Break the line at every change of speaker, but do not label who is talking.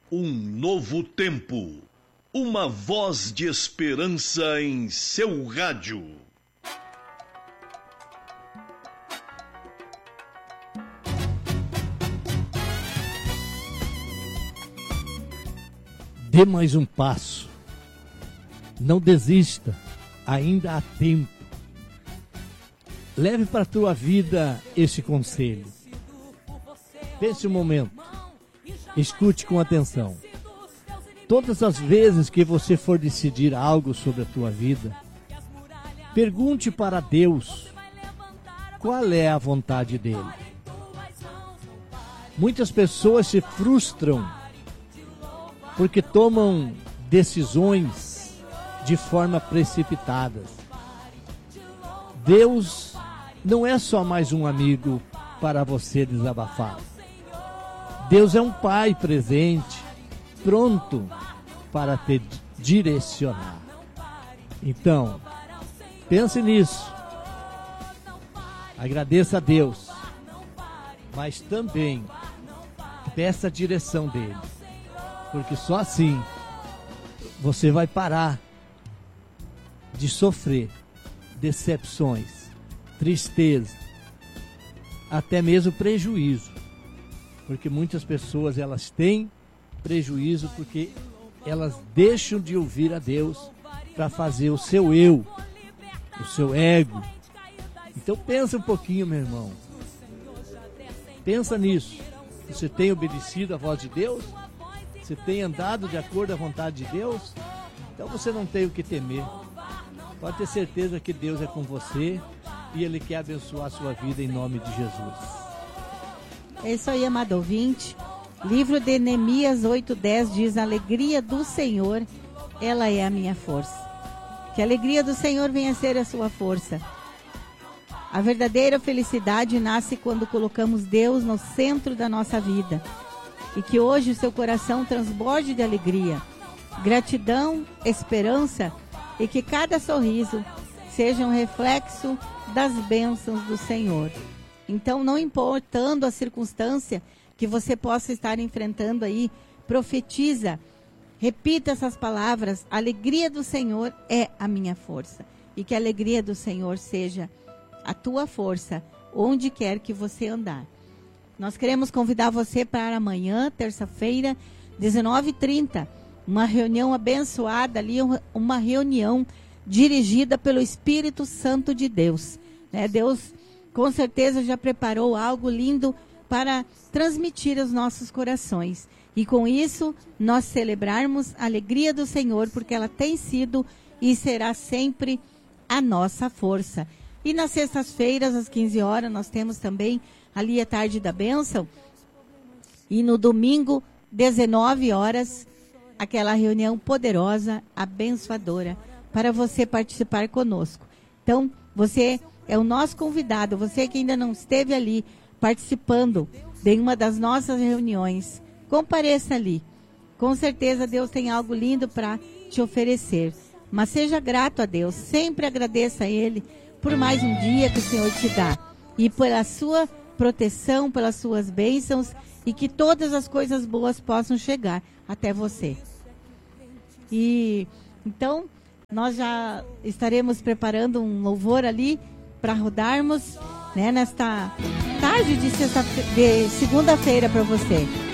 Um novo tempo, uma voz de esperança em seu rádio.
Dê mais um passo. Não desista, ainda há tempo. Leve para a tua vida esse conselho. Pense um momento. Escute com atenção. Todas as vezes que você for decidir algo sobre a tua vida, pergunte para Deus qual é a vontade dele. Muitas pessoas se frustram porque tomam decisões de forma precipitada. Deus não é só mais um amigo para você desabafar. Deus é um pai presente, pronto para te direcionar. Então, pense nisso. Agradeça a Deus, mas também peça a direção dele, porque só assim você vai parar de sofrer decepções, tristeza, até mesmo prejuízo. Porque muitas pessoas elas têm prejuízo porque elas deixam de ouvir a Deus para fazer o seu eu, o seu ego. Então pensa um pouquinho, meu irmão. Pensa nisso. Você tem obedecido à voz de Deus? Você tem andado de acordo à vontade de Deus? Então você não tem o que temer. Pode ter certeza que Deus é com você e Ele quer abençoar a sua vida em nome de Jesus.
É isso aí, amado ouvinte. Livro de Neemias 8:10 diz: a alegria do Senhor, ela é a minha força. Que a alegria do Senhor venha a ser a sua força. A verdadeira felicidade nasce quando colocamos Deus no centro da nossa vida. E que hoje o seu coração transborde de alegria, gratidão, esperança, e que cada sorriso seja um reflexo das bênçãos do Senhor. Então, não importando a circunstância que você possa estar enfrentando aí, profetiza, repita essas palavras: a alegria do Senhor é a minha força. E que a alegria do Senhor seja a tua força, onde quer que você andar. Nós queremos convidar você para amanhã, terça-feira, 19h30, uma reunião abençoada ali, uma reunião dirigida pelo Espírito Santo de Deus. Deus com certeza já preparou algo lindo para transmitir aos nossos corações. E com isso, nós celebrarmos a alegria do Senhor, porque ela tem sido e será sempre a nossa força. E nas sextas-feiras, às 15 horas, nós temos também ali a Tarde da Bênção. E no domingo, 19 horas, aquela reunião poderosa, abençoadora, para você participar conosco. Então, você é o nosso convidado, você que ainda não esteve ali participando de uma das nossas reuniões, compareça ali. Com certeza Deus tem algo lindo para te oferecer. Mas seja grato a Deus, sempre agradeça a Ele por mais um dia que o Senhor te dá. E pela sua proteção, pelas suas bênçãos, e que todas as coisas boas possam chegar até você. E então, nós já estaremos preparando um louvor ali para rodarmos, nesta tarde de segunda-feira para você.